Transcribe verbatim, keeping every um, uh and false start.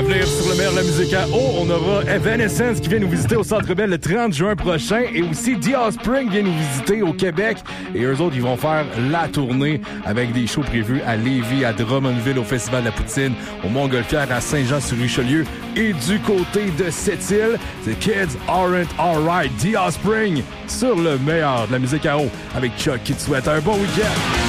venir sur le meilleur de la musique à eau, on aura Evanescence qui vient nous visiter au Centre Bell le trente juin prochain et aussi The Offspring vient nous visiter au Québec. Et eux autres, ils vont faire la tournée avec des shows prévus à Lévis, à Drummondville, au Festival de la Poutine, au Montgolfière, à Saint-Jean-sur-Richelieu et du côté de Sept-Îles. C'est Kids Aren't Alright, The Offspring sur le meilleur de la musique à eau avec Chuck qui te souhaite un bon week-end.